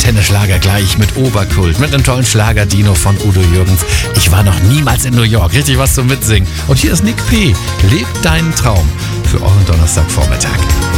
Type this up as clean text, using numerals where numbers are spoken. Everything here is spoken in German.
Antenne-Schlager gleich mit Oberkult, mit einem tollen Schlager-Dino von Udo Jürgens. Ich war noch niemals in New York. Richtig was zum Mitsingen. Und hier ist Nick P. Lebt deinen Traum für euren Donnerstagvormittag.